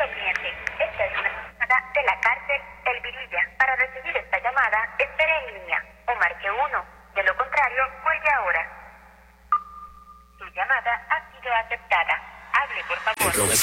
Estimado cliente, esta es una llamada de la cárcel El Virilla. Para recibir esta llamada, espere en línea o marque 1. De lo contrario, cuelgue ahora. Su llamada ha sido aceptada. Hable, por favor.